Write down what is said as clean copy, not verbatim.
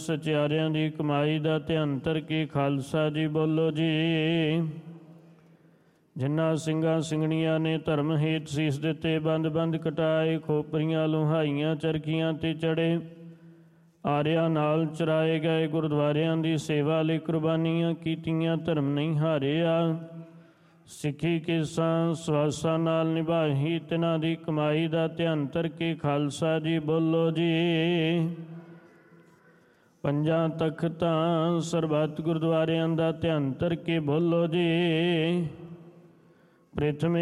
ਸਚਿਆਰਿਆਂ ਦੀ ਕਮਾਈ ਦਾ ਧਿਆਨ ਧਰ ਕੇ ਖਾਲਸਾ ਜੀ ਬੋਲੋ ਜੀ। ਜਿਨ੍ਹਾਂ ਸਿੰਘਾਂ ਸਿੰਘਣੀਆਂ ਨੇ ਧਰਮ ਹੇਤ ਸੀਸ ਦਿੱਤੇ, ਬੰਦ ਬੰਦ ਕਟਾਏ, ਖੋਪਰੀਆਂ ਲੁਹਾਈਆਂ, ਚਰਖੀਆਂ ਤੇ ਚੜੇ, ਆਰਿਆਂ ਨਾਲ ਚਰਾਏ ਗਏ, ਗੁਰਦੁਆਰਿਆਂ ਦੀ ਸੇਵਾ ਲਈ ਕੁਰਬਾਨੀਆਂ ਕੀਤੀਆਂ, ਧਰਮ ਨਹੀਂ ਹਾਰਿਆ, ਸਿੱਖੀ ਕੇਸਾਂ ਸਵਾਸਾਂ ਨਾਲ ਨਿਭਾਹੀ, ਤਿਨਾਂ ਦੀ ਕਮਾਈ ਦਾ ਧਿਆਨ ਧਰ ਕੇ ਖਾਲਸਾ ਜੀ ਬੋਲੋ ਜੀ। ਪੰਜਾਂ ਤਖਤਾਂ ਸਰਬੱਤ ਗੁਰਦੁਆਰਿਆਂ ਦਾ ਧਿਆਨ ਧਰ ਕੇ ਬੋਲੋ ਜੀ। ਪ੍ਰਿਥਵੀ